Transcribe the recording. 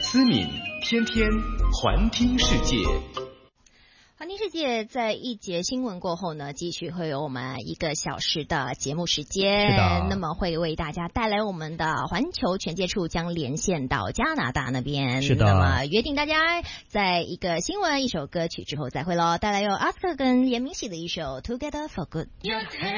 思敏天天环听世界。 环听世界在一节新闻过后呢，继续会有我们1个小时的节目时间。 是的， 那么会为大家带来我们的环球全接触，将连线到加拿大那边。 是的， 那么约定大家在一个新闻、一首歌曲之后再会咯。带来由 Oscar 跟严明喜的一首 Together for Good。